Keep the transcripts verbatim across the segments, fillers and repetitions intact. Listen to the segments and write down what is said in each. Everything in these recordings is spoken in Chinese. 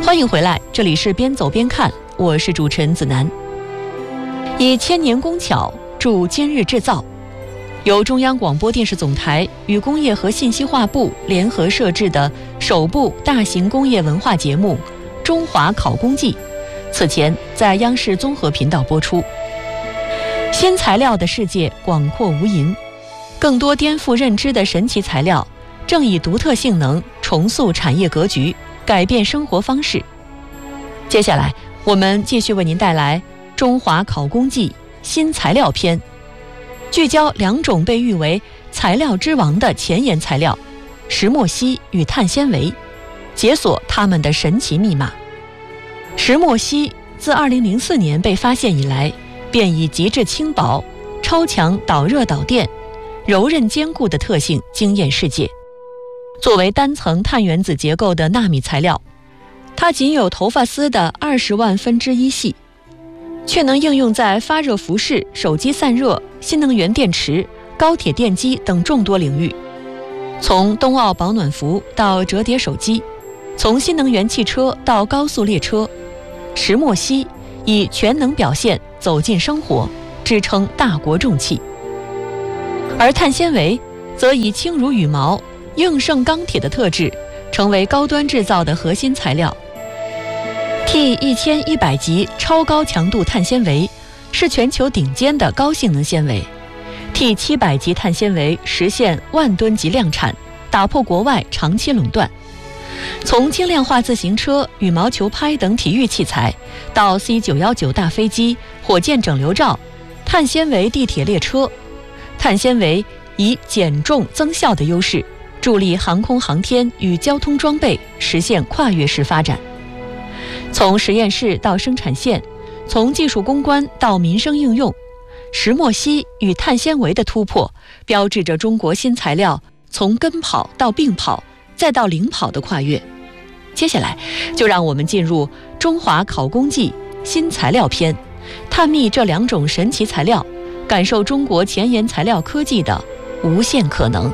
欢迎回来，这里是边走边看，我是主持人子楠。以千年工巧铸今日制造，由中央广播电视总台与工业和信息化部联合设置的首部大型工业文化节目《中华考工记》，此前在央视综合频道播出。新材料的世界广阔无垠，更多颠覆认知的神奇材料正以独特性能重塑产业格局，改变生活方式。接下来我们继续为您带来《中华考工记》新材料篇，聚焦两种被誉为材料之王的前沿材料石墨烯与碳纤维，解锁它们的神奇密码。石墨烯自二零零四年被发现以来，便以极致轻薄、超强导热导电、柔韧坚固的特性惊艳世界。作为单层碳原子结构的纳米材料，它仅有头发丝的二十万分之一细，却能应用在发热服饰、手机散热、新能源电池、高铁电机等众多领域。从冬奥保暖服到折叠手机，从新能源汽车到高速列车，石墨烯以全能表现走进生活，支撑大国重器。而碳纤维则以轻如羽毛、硬胜钢铁的特质，成为高端制造的核心材料。T 一千一百级超高强度碳纤维是全球顶尖的高性能纤维， T 七百级碳纤维实现万吨级量产，打破国外长期垄断。从轻量化自行车、羽毛球拍等体育器材，到 C 九一九 大飞机、火箭整流罩、碳纤维地铁列车，碳纤维以减重增效的优势，助力航空航天与交通装备实现跨越式发展。从实验室到生产线，从技术攻关到民生应用，石墨烯与碳纤维的突破，标志着中国新材料从跟跑到并跑再到领跑的跨越。接下来就让我们进入《中华考工记》新材料篇，探秘这两种神奇材料，感受中国前沿材料科技的无限可能。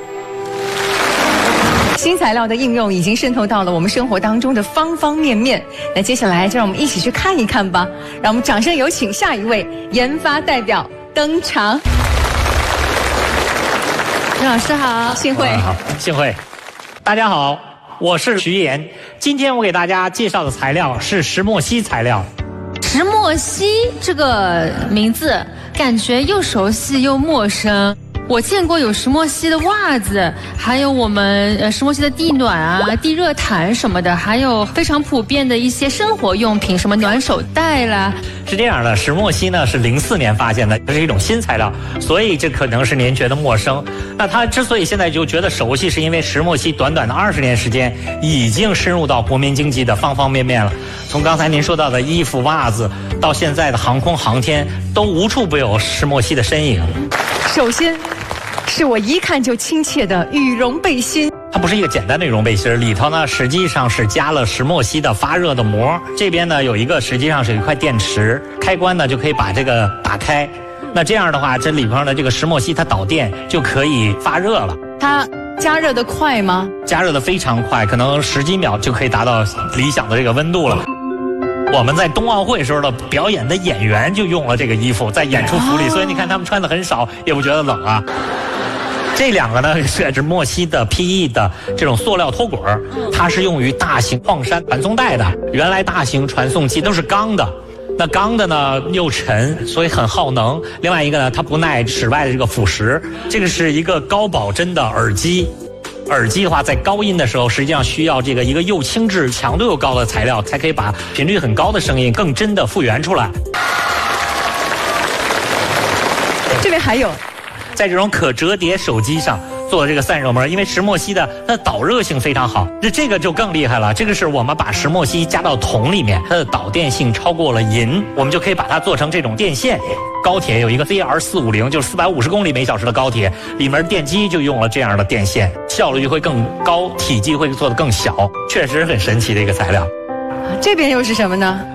新材料的应用已经渗透到了我们生活当中的方方面面，那接下来就让我们一起去看一看吧。让我们掌声有请下一位研发代表登场。陈老师好，幸会。 好，幸会。大家好，我是徐岩。今天我给大家介绍的材料是石墨烯材料。 石墨烯这个名字感觉又熟悉又陌生。我见过有石墨烯的袜子，还有我们呃石墨烯的地暖啊、地热毯什么的，还有非常普遍的一些生活用品，什么暖手袋啦。 是这样的，石墨烯呢是零四年发现的，这是一种新材料，所以这可能是您觉得陌生。那它之所以现在就觉得熟悉，是因为石墨烯短短的二十年时间，已经深入到国民经济的方方面面了。从刚才您说到的衣服、袜子，到现在的航空航天，都无处不有石墨烯的身影。 首先是我一看就亲切的羽绒背心， 它不是一个简单的羽绒背心，里头呢实际上是加了石墨烯的发热的膜。这边呢有一个实际上是一块电池，开关呢就可以把这个打开。那这样的话，这里边的这个石墨烯它导电就可以发热了。 它加热的快吗？ 加热的非常快，可能十几秒就可以达到理想的这个温度了。我们在冬奥会时候的表演的演员就用了这个衣服在演出服里，所以你看他们穿的很少，也不觉得冷啊。这两个呢是墨烯的 P E 的这种塑料托轨，它是用于大型矿山传送带的。原来大型传送器都是钢的，那钢的呢又沉，所以很耗能。另外一个呢，它不耐室外的这个腐蚀。这个是一个高保真的耳机。耳机的话，在高音的时候，实际上需要这个一个又轻质、强度又高的材料，才可以把频率很高的声音更真的复原出来。 这边还有， 在这种可折叠手机上做的这个散热膜，因为石墨烯的它的导热性非常好，这这个就更厉害了。这个是我们把石墨烯加到铜里面，它的导电性超过了银，我们就可以把它做成这种电线。高铁有一个 C R 四五零，就是四百五十公里每小时的高铁，里面电机就用了这样的电线，效率会更高，体积会做得更小，确实很神奇的一个材料。 这边又是什么呢？ 哦，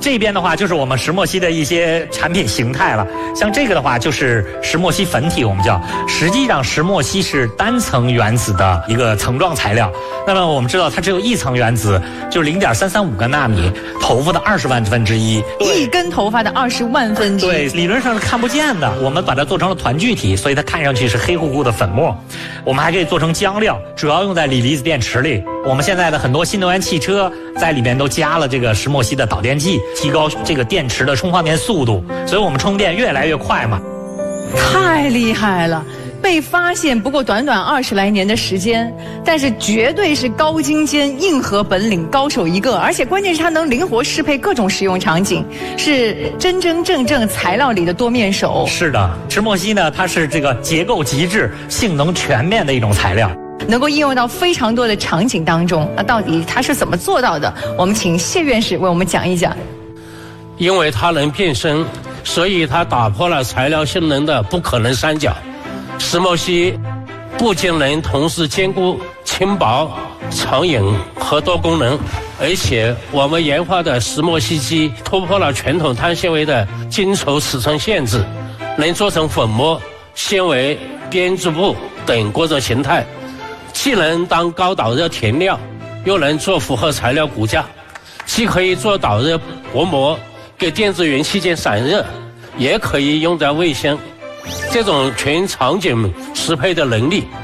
这边的话就是我们石墨烯的一些产品形态了，像这个的话就是石墨烯粉体，我们叫。实际上石墨烯是单层原子的一个层状材料，那么我们知道它只有一层原子，就是零点三三五个纳米，头发的二十万分之一， 一根头发的二十万分之一。 对，理论上是看不见的，我们把它做成了团聚体，所以它看上去是黑乎乎的粉末。我们还可以做成浆料，主要用在锂离子电池里。我们现在的很多新能源汽车在里面都加了这个石墨烯的导电剂，提高这个电池的充放电速度，所以我们充电越来越快嘛。 太厉害了！被发现不过短短二十来年的时间，但是绝对是高精尖、硬核本领高手一个，而且关键是它能灵活适配各种使用场景，是真真正正材料里的多面手。 是的，石墨烯呢，它是这个结构极致、性能全面的一种材料， 能够应用到非常多的场景当中。那到底它是怎么做到的？我们请谢院士为我们讲一讲。 因为它能变身，所以它打破了材料性能的不可能三角。石墨烯不仅能同时兼顾轻薄、长影和多功能，而且我们研发的石墨烯基突破了传统碳纤维的晶筹尺寸限制，能做成粉末、纤维、编织布等各种形态，既能当高导热填料，又能做复合材料骨架，既可以做导热薄膜给电子元器件散热，也可以用在卫生。这种全场景适配的能力